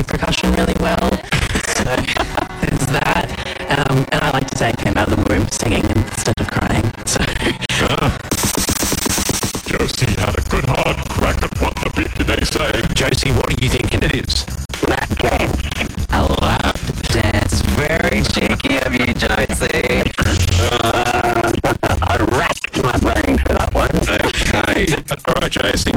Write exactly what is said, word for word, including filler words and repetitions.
percussion really well. So there's that. Um, and I like to say I came out of the womb singing instead of crying. So Ah. Josie had a good hard crack at what the bit did they say. Josie, what do you think it is? lap dance. A lap dance. Very cheeky of you, Josie. Uh, I racked my brain for that one. Okay. All right, Josie.